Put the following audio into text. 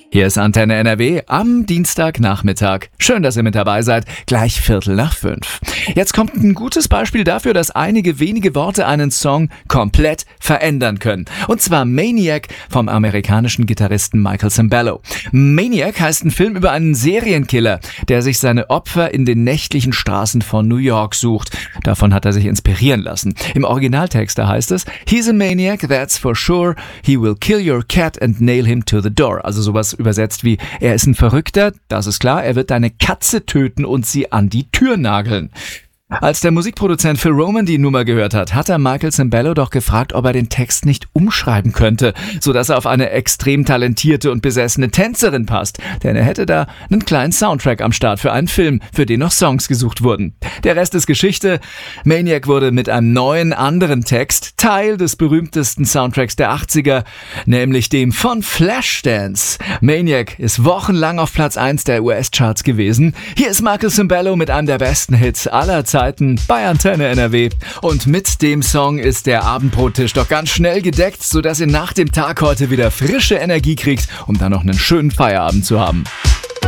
Hier ist Antenne NRW am Dienstagnachmittag. Schön, dass ihr mit dabei seid. Gleich 4:45. Jetzt kommt ein gutes Beispiel dafür, dass einige wenige Worte einen Song komplett verändern können. Und zwar Maniac vom amerikanischen Gitarristen Michael Sembello. Maniac heißt ein Film über einen Serienkiller, der sich seine Opfer in den nächtlichen Straßen von New York sucht. Davon hat er sich inspirieren lassen. Im Originaltext da heißt es: He's a maniac, that's for sure. He will kill your cat and nail him to the door. Also sowas übersetzt wie: Er ist ein Verrückter, das ist klar, er wird deine Katze töten und sie an die Tür nageln. Als der Musikproduzent Phil Roman die Nummer gehört hat, hat er Michael Sembello doch gefragt, ob er den Text nicht umschreiben könnte, sodass er auf eine extrem talentierte und besessene Tänzerin passt. Denn er hätte da einen kleinen Soundtrack am Start für einen Film, für den noch Songs gesucht wurden. Der Rest ist Geschichte. Maniac wurde mit einem neuen, anderen Text Teil des berühmtesten Soundtracks der 80er, nämlich dem von Flashdance. Maniac ist wochenlang auf Platz 1 der US-Charts gewesen. Hier ist Michael Sembello mit einem der besten Hits aller Zeiten bei Antenne NRW. Und mit dem Song ist der Abendbrottisch doch ganz schnell gedeckt, sodass ihr nach dem Tag heute wieder frische Energie kriegt, um dann noch einen schönen Feierabend zu haben.